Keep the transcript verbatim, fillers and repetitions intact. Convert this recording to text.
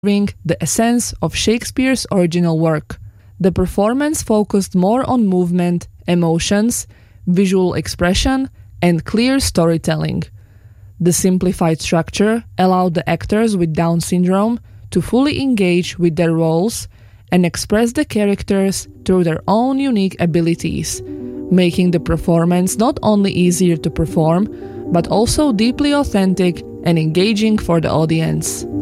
preserving the essence of Shakespeare's original work. The performance focused more on movement, emotions, visual expression, and clear storytelling. The simplified structure allowed the actors with Down syndrome to fully engage with their roles and express the characters through their own unique abilities, making the performance not only easier to perform, but also deeply authentic and engaging for the audience.